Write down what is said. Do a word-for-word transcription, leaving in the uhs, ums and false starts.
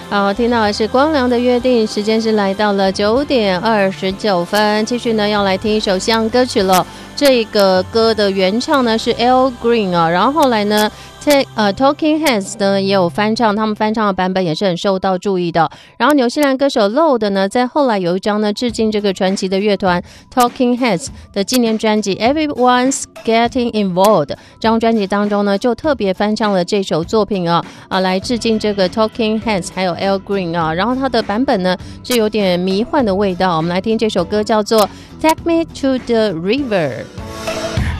好，听到的是光良的约定，时间是来到了九点二十九分，继续呢要来听一首像歌曲了。这个歌的原唱呢是 Al Green 啊，然后后来呢呃 Talking Heads 呢也有翻唱，他们翻唱的版本也是很受到注意的。然后纽西兰歌手 Lorde 呢，在后来有一张呢致敬这个传奇的乐团 Talking Heads 的纪念专辑 Everyone's Getting Involved 这张专辑当中呢，就特别翻唱了这首作品啊啊，来致敬这个 Talking Heads 还有 Al Green 啊。然后它的版本呢是有点迷幻的味道，我们来听这首歌叫做 Take Me to the River。